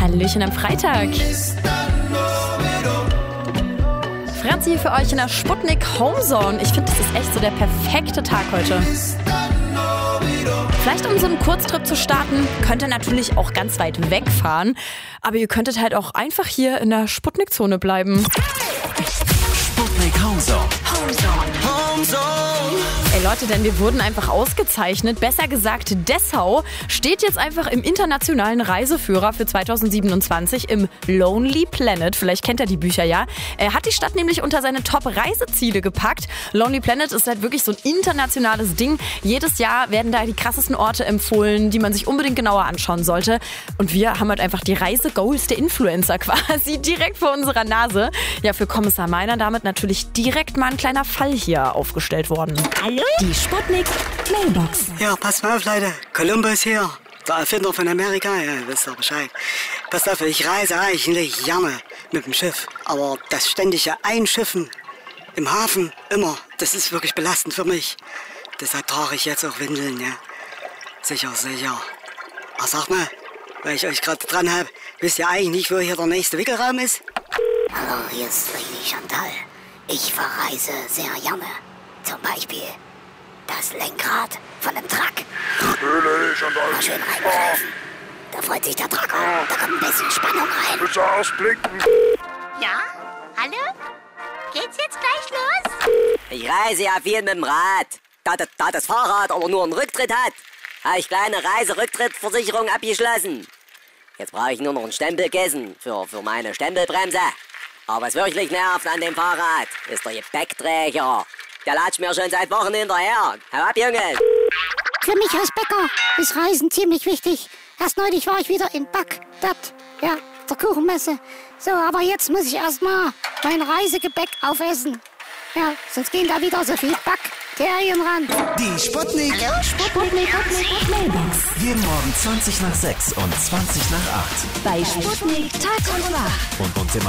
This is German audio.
Hallöchen am Freitag. Franzi hier für euch in der Sputnik Homezone. Ich finde, das ist echt so der perfekte Tag heute. Vielleicht um so einen Kurztrip zu starten, könnt ihr natürlich auch ganz weit wegfahren. Aber ihr könntet halt auch einfach hier in der Sputnik-Zone bleiben. Sputnik Homezone. Ey Leute, denn wir wurden einfach ausgezeichnet. Besser gesagt, Dessau steht jetzt einfach im internationalen Reiseführer für 2027 im Lonely Planet. Vielleicht kennt ihr die Bücher ja. Er hat die Stadt nämlich unter seine Top-Reiseziele gepackt. Lonely Planet ist halt wirklich so ein internationales Ding. Jedes Jahr werden da die krassesten Orte empfohlen, die man sich unbedingt genauer anschauen sollte. Und wir haben halt einfach die Reise-Goals der Influencer quasi direkt vor unserer Nase. Ja, für Kommissar Meiner damit natürlich direkt mal ein kleiner Fall hier aufgestellt worden. Hallo? Die Sputnik Mailbox. Ja, passt mal auf, Leute. Columbus hier. Der Erfinder von Amerika. Ja, ihr wisst doch Bescheid. Passt auf, ich reise eigentlich gerne mit dem Schiff. Aber das ständige Einschiffen im Hafen, immer, das ist wirklich belastend für mich. Deshalb trage ich jetzt auch Windeln, ja. Sicher. Ach, sag mal, weil ich euch gerade dran habe, wisst ihr eigentlich nicht, wo hier der nächste Wickelraum ist? Hallo, hier ist Lady Chantal. Ich verreise sehr gerne. Zum Beispiel das Lenkrad von dem Truck. Mal schön reingreifen. Da freut sich der Trucker. Da kommt ein bisschen Spannung rein. Bitte ausblicken. Ja? Hallo? Geht's jetzt gleich los? Ich reise ja viel mit dem Rad. Da das Fahrrad aber nur einen Rücktritt hat, habe ich kleine Reiserücktrittversicherung abgeschlossen. Jetzt brauche ich nur noch einen Stempelkissen für meine Stempelbremse. Aber was wirklich nervt an dem Fahrrad, ist der Gepäckträger. Der latscht mir schon seit Wochen hinterher. Hau ab, Junge! Für mich als Bäcker ist Reisen ziemlich wichtig. Erst neulich war ich wieder in Bagdad. Ja, der Kuchenmesse. So, aber jetzt muss ich erstmal mein Reisegepäck aufessen. Ja, sonst gehen da wieder so viel Bakterien ran. Die Sputnik. Hallo? Sputnik Mailbox. Jeden Morgen 20 nach 6 und 20 nach 8. Bei Sputnik Tag und Nacht. Und uns immer